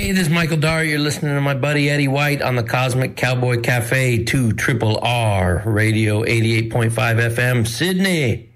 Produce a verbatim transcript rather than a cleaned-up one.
Hey, this is Michael Dyer. You're listening to my buddy Eddie White on the Cosmic Cowboy Cafe, two Triple R Radio eighty-eight point five F M, Sydney.